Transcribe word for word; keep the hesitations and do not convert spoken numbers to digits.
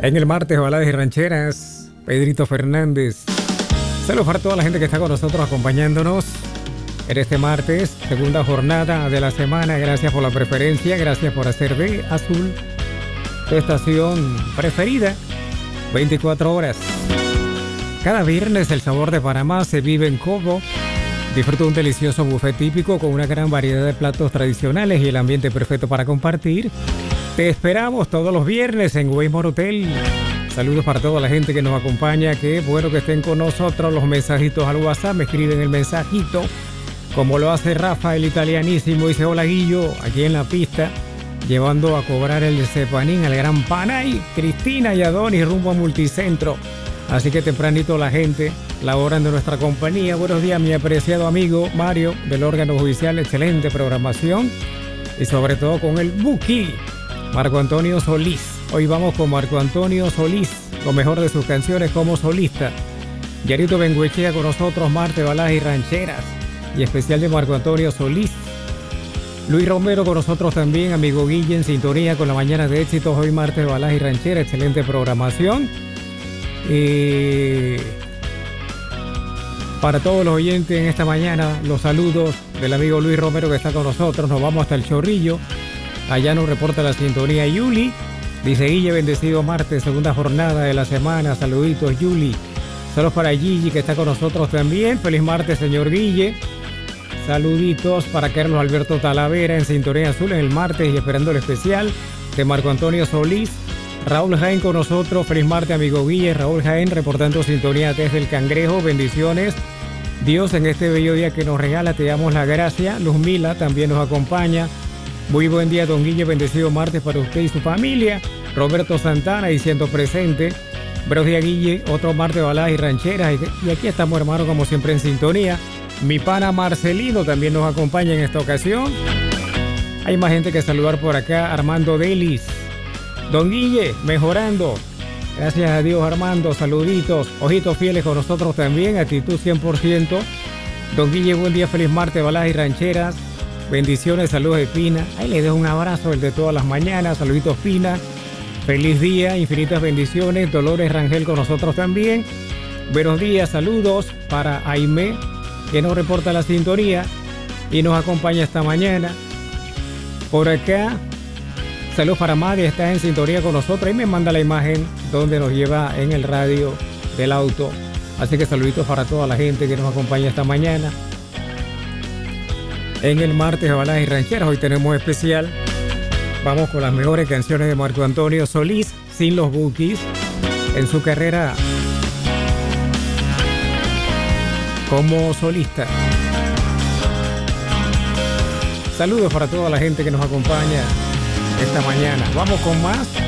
En el martes, baladas y rancheras, Pedrito Fernández. Saludos para toda la gente que está con nosotros acompañándonos en este martes, segunda jornada de la semana. Gracias por la preferencia, gracias por hacer de Azul tu estación preferida, veinticuatro horas. Cada viernes el sabor de Panamá se vive en Cobo. Disfruta un delicioso buffet típico con una gran variedad de platos tradicionales y el ambiente perfecto para compartir. Te esperamos todos los viernes en Waymore Hotel. Saludos para toda la gente que nos acompaña. Qué bueno que estén con nosotros. Los mensajitos al WhatsApp, me escriben el mensajito, como lo hace Rafa, el italianísimo. Dice: hola Guillo, aquí en la pista, llevando a cobrar el cepanín al Gran Panay. Cristina y Adonis rumbo a Multicentro. Así que tempranito la gente laboran de nuestra compañía. Buenos días, mi apreciado amigo Mario del órgano judicial. Excelente programación y sobre todo con el Buki Marco Antonio Solís. Hoy vamos con Marco Antonio Solís, lo mejor de sus canciones como solista. Yarito Benguechea con nosotros, martes, baladas y rancheras, y especial de Marco Antonio Solís. Luis Romero con nosotros también, amigo Guille en sintonía con la mañana de éxitos. Hoy martes, baladas y rancheras, excelente programación. Y para todos los oyentes en esta mañana, los saludos del amigo Luis Romero que está con nosotros. Nos vamos hasta el Chorrillo. Allá nos reporta la sintonía Yuli. Dice: Guille, bendecido martes, segunda jornada de la semana. Saluditos, Yuli. Saludos para Gigi que está con nosotros también. Feliz martes, señor Guille. Saluditos para Carlos Alberto Talavera en sintonía azul en el martes y esperando el especial de Marco Antonio Solís. Raúl Jaén con nosotros. Feliz martes, amigo Guille. Raúl Jaén reportando sintonía desde el Cangrejo. Bendiciones. Dios, en este bello día que nos regala, te damos la gracia. Luz Mila también nos acompaña. Muy buen día, don Guille, bendecido martes para usted y su familia. Roberto Santana diciendo presente. Buenos días, Guille, otro martes de baladas y rancheras. Y aquí estamos, hermano, como siempre en sintonía. Mi pana Marcelino también nos acompaña en esta ocasión. Hay más gente que saludar por acá. Armando Delis. Don Guille, mejorando. Gracias a Dios, Armando, saluditos. Ojitos fieles con nosotros también, actitud cien por ciento. Don Guille, buen día, feliz martes, baladas y rancheras. Bendiciones, saludos de Pina. Ahí le dejo un abrazo, el de todas las mañanas. Saluditos, Pina. Feliz día, infinitas bendiciones. Dolores Rangel con nosotros también. Buenos días, saludos para Aimé, que nos reporta la sintonía y nos acompaña esta mañana. Por acá, saludos para Madia, está en sintonía con nosotros y me manda la imagen donde nos lleva en el radio del auto. Así que saluditos para toda la gente que nos acompaña esta mañana. En el martes de baladas y rancheras, hoy tenemos especial. Vamos con las mejores canciones de Marco Antonio Solís, sin los Bukis, en su carrera como solista. Saludos para toda la gente que nos acompaña esta mañana. Vamos con más.